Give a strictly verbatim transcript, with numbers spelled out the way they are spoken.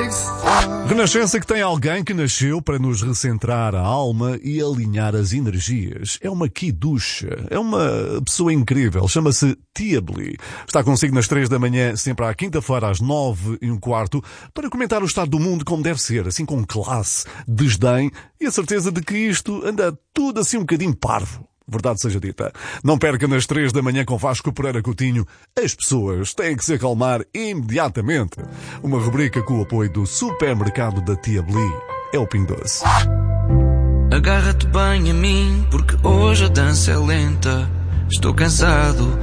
Renascença que tem alguém que nasceu para nos recentrar a alma e alinhar as energias. É uma quiducha, é uma pessoa incrível, chama-se Tia Bli. Está consigo nas três da manhã, sempre à quinta-feira às nove e um quarto, para comentar o estado do mundo como deve ser, assim com classe, desdém e a certeza de que isto anda tudo assim um bocadinho parvo. Verdade seja dita. Não perca nas três da manhã com Vasco Pereira Coutinho. As pessoas têm que se acalmar imediatamente. Uma rubrica com o apoio do supermercado da Tia Bli. É o Pingo Doce. Agarra-te bem a mim, porque hoje a dança é lenta. Estou cansado